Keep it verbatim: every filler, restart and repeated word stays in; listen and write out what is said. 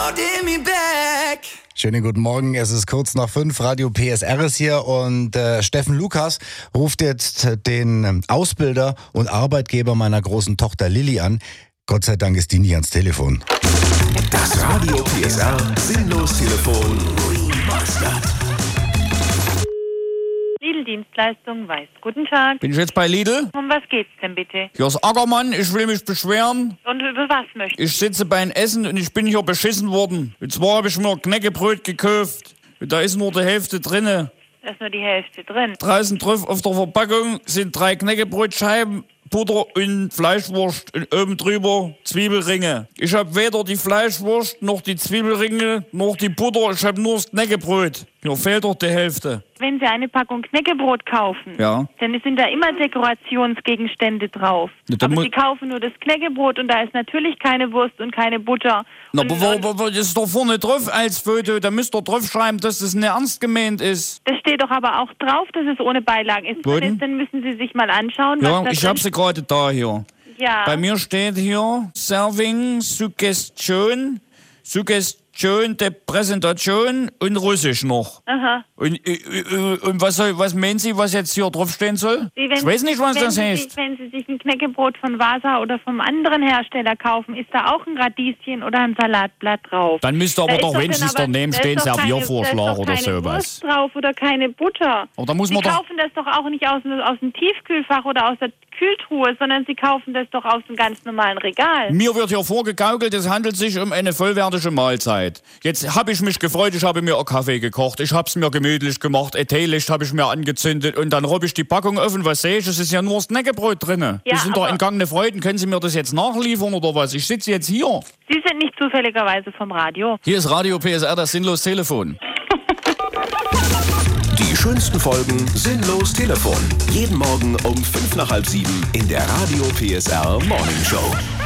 holding me back. Schönen guten Morgen, es ist kurz nach fünf, Radio P S R ist hier und äh, Steffen Lukas ruft jetzt den Ausbilder und Arbeitgeber meiner großen Tochter Lilly an. Gott sei Dank ist die nie ans Telefon. Das Radio P S R Sinnlos Telefon Remastered. Lidl-Dienstleistung weiß. Guten Tag. Bin ich jetzt bei Lidl? Um was geht's denn bitte? Hier ist Ackermann, ich will mich beschweren. Und über was möchtest Ich sitze beim Essen und ich bin hier beschissen worden. Und zwar habe ich mir Knäckebrot gekauft. Und da ist nur die Hälfte drinne. Da ist nur die Hälfte drin. Draußen drauf auf der Verpackung sind drei Knäckebrotscheiben, Butter und Fleischwurst und oben drüber Zwiebelringe. Ich habe weder die Fleischwurst noch die Zwiebelringe noch die Butter, ich habe nur das Knäckebrot. Hier fehlt doch die Hälfte. Wenn Sie eine Packung Knäckebrot kaufen, Ja. dann sind da immer Dekorationsgegenstände drauf. Na, dann Aber mu- Sie kaufen nur das Knäckebrot und da ist natürlich keine Wurst und keine Butter. Na, und, aber wo, und wo, wo, das ist doch vorne drauf als Foto, da müsst ihr drauf schreiben, dass das nicht ernst gemeint ist. das steht doch aber auch drauf, dass es ohne Beilagen ist. Wo Drin denn? ist. Dann müssen Sie sich mal anschauen, Ja, was da ich drin habe sie gerade da hier. Ja. Bei mir steht hier Serving, Suggestion, Suggestion der Präsentation und Russisch noch. Aha. Und, äh, äh, und was, soll, was meinen Sie, was jetzt hier draufstehen soll? Wie wenn- Ich weiß nicht, was wenn das Sie heißt. Sich, wenn Sie sich ein Knäckebrot von Vasa oder vom anderen Hersteller kaufen, ist da auch ein Radieschen oder ein Salatblatt drauf. Dann müsste aber Da ist doch dann wenigstens aber- daneben da ist stehen doch keine- Serviervorschlag da ist doch oder keine sowas. Wurst drauf oder keine Butter. Aber da muss Sie man doch- kaufen das doch auch nicht aus, aus dem Tiefkühlfach oder aus der Kühltruhe, sondern Sie kaufen das doch aus dem ganz normalen Regal. Mir wird hier vorgegaukelt, es handelt sich um eine vollwertige Mahlzeit. Jetzt habe ich mich gefreut, ich habe mir einen Kaffee gekocht, ich habe es mir gemütlich gemacht, ein Teelicht habe ich mir angezündet und dann robb ich die Packung offen, was sehe ich? Es ist ja nur das Knäckebrot drin. Ja, das sind doch aber- entgangene Freuden, können Sie mir das jetzt nachliefern oder was? Ich sitze jetzt hier. Sie sind nicht zufälligerweise vom Radio. Hier ist Radio P S R, das Sinnlos Telefon. Die schönsten Folgen Sinnlos Telefon. Jeden Morgen um fünf nach halb sieben in der Radio P S R Morning Show.